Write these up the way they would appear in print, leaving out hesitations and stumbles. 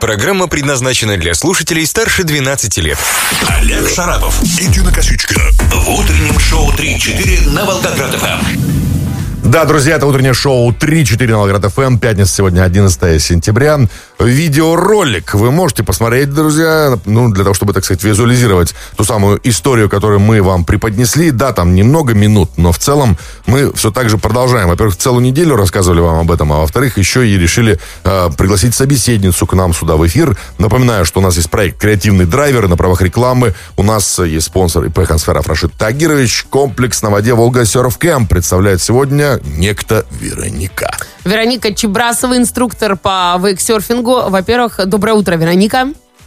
Программа предназначена для слушателей старше 12 лет. Олег Шарапов и Дина Косичка в утреннем шоу 3-4 на Волгоград-ФМ. Да, друзья, это утреннее шоу 3-4 на Волгоград-ФМ. Пятница сегодня, 11 сентября. Видеоролик вы можете посмотреть, друзья, для того, чтобы, так сказать, визуализировать ту самую историю, которую мы вам преподнесли. Да, там немного минут, но в целом мы все так же продолжаем. Во-первых, целую неделю рассказывали вам об этом, а во-вторых, еще и решили пригласить собеседницу к нам сюда в эфир. Напоминаю, что у нас есть проект «Креативный драйвер» на правах рекламы. У нас есть спонсор ИП «Хансферов» Рашид Тагирович. Комплекс на воде «Волга Серф Кэмп» представляет сегодня некто Вероника. Вероника Чебрасова, инструктор по вейксерфингу. Во-первых, доброе утро, Вероника.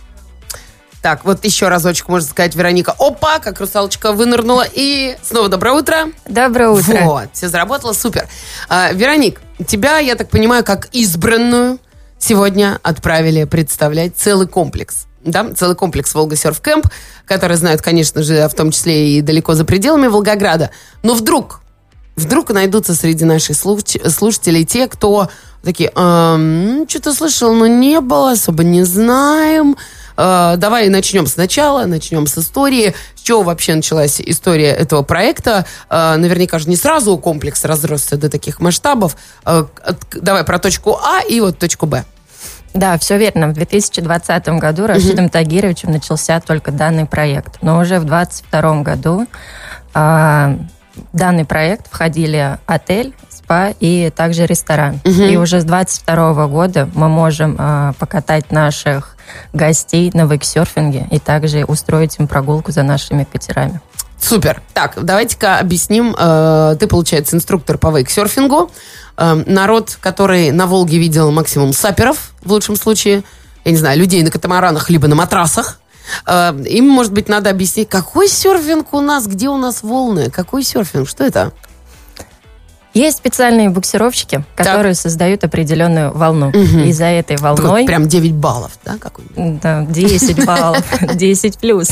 Так, вот еще разочек можно сказать, Вероника. Опа, как русалочка вынырнула. И снова доброе утро. Доброе утро. Вот, все заработало, супер. Вероник, тебя, я так понимаю, как избранную сегодня отправили представлять целый комплекс. Да, целый комплекс Волга Серф Кэмп, который знают, конечно же, в том числе и далеко за пределами Волгограда. Но вдруг найдутся среди наших слушателей те, кто такие, что-то слышал, но не было, особо не знаем. Давай начнем сначала, начнем с истории. С чего вообще началась история этого проекта? Наверняка же не сразу комплекс разросся до таких масштабов. Давай про точку А и вот точку Б. Да, все верно. В 2020 году Рашидом Тагировичем начался только данный проект. Но уже в 2022 году в данный проект входили отель, спа и также ресторан. И уже с 2022 года мы можем покатать наших гостей на вейксерфинге и также устроить им прогулку за нашими катерами. Супер. Так, давайте-ка объясним. Ты, получается, инструктор по вейксерфингу. Народ, который на Волге видел максимум саперов, в лучшем случае, я не знаю, людей на катамаранах либо на матрасах. Им, может быть, надо объяснить, какой серфинг у нас, где у нас волны, какой серфинг, что это? Есть специальные буксировщики, которые создают определенную волну. И за этой волной... Такой прям 9 баллов, да? Какой-нибудь? Да, 10 баллов, 10 плюс.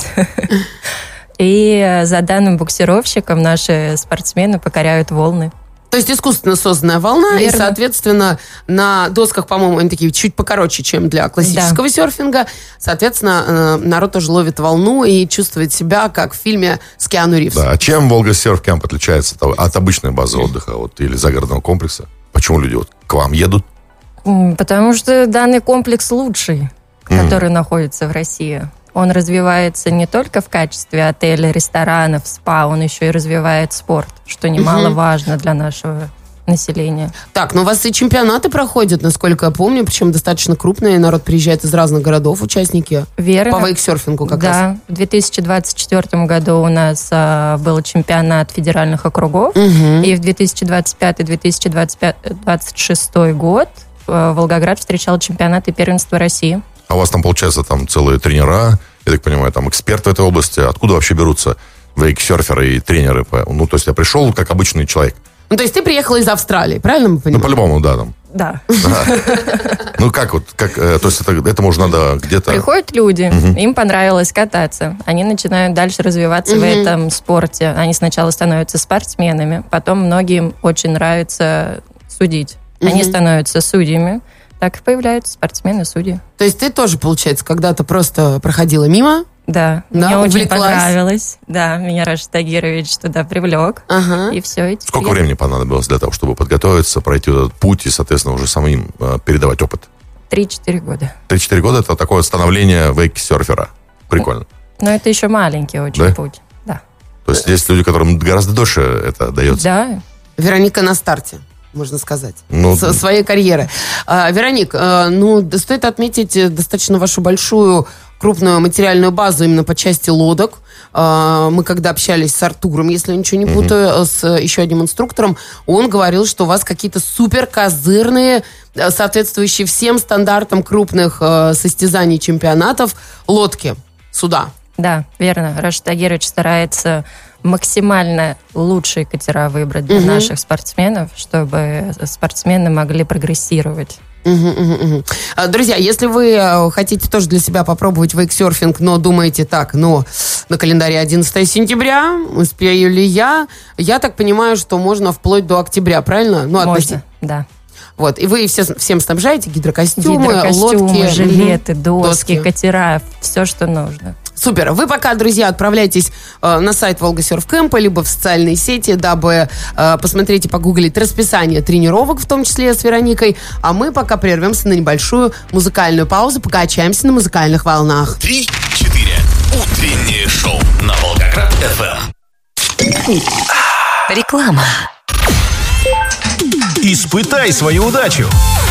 И за данным буксировщиком наши спортсмены покоряют волны. То есть искусственно созданная волна, верно. И, соответственно, на досках, по-моему, они такие чуть покороче, чем для классического серфинга. Соответственно, народ тоже ловит волну и чувствует себя, как в фильме с Киану Ривзом. Да, а чем Волга Серф Кэмп отличается от обычной базы отдыха или загородного комплекса? Почему люди к вам едут? Потому что данный комплекс лучший, который находится в России. Он развивается не только в качестве отеля, ресторанов, спа, он еще и развивает спорт, что немаловажно для нашего населения. Так, у вас и чемпионаты проходят, насколько я помню, причем достаточно крупные, народ приезжает из разных городов, участники. Верно. По вейксерфингу как раз. Да, в 2024 году у нас был чемпионат федеральных округов, и в 2025-2026 год Волгоград встречал чемпионаты первенства России. А у вас там, получается, там целые тренера, я так понимаю, там эксперты в этой области. Откуда вообще берутся вейксерферы и тренеры? То есть я пришел как обычный человек. То есть ты приехала из Австралии, правильно мы понимаем? По-любому, да. Там. Да. То есть этому же надо где-то... Приходят люди, им понравилось кататься. Они начинают дальше развиваться в этом спорте. Они сначала становятся спортсменами, потом многим очень нравится судить. Они становятся судьями. Так и появляются спортсмены-судьи. То есть ты тоже, получается, когда-то просто проходила мимо? Да, мне очень понравилось. Да, меня Рашид Тагирович туда привлек. И все. Сколько времени понадобилось для того, чтобы подготовиться, пройти этот путь и, соответственно, уже самим передавать опыт? 3-4 года. 3-4 года – это такое становление вейк-серфера. Прикольно. Но это еще маленький очень путь. Да. То есть есть люди, которым гораздо дольше это дается? Да. Вероника на старте, можно сказать, своей карьеры. Вероник, стоит отметить достаточно вашу большую, крупную материальную базу именно по части лодок. Мы когда общались с Артуром, если я ничего не путаю, с еще одним инструктором, он говорил, что у вас какие-то супер козырные, соответствующие всем стандартам крупных состязаний, чемпионатов, лодки, суда. Да, верно. Рашид Тагирович старается максимально лучшие катера выбрать для наших спортсменов, чтобы спортсмены могли прогрессировать. Друзья, если вы хотите тоже для себя попробовать вейксерфинг, но думаете так, на календаре 11 сентября, успею ли я так понимаю, что можно вплоть до октября, правильно? Можно, да. Вот, и вы всем снабжаете гидрокостюмы, лодки, жилеты, доски, катера, все, что нужно. Супер. Вы пока, друзья, отправляйтесь на сайт Волга Серф Кэмпа, либо в социальные сети, дабы посмотреть и погуглить расписание тренировок, в том числе с Вероникой. А мы пока прервемся на небольшую музыкальную паузу, пока общаемся на музыкальных волнах. 3-4. Утреннее шоу на Волгоград-ФМ. Реклама. Испытай свою удачу!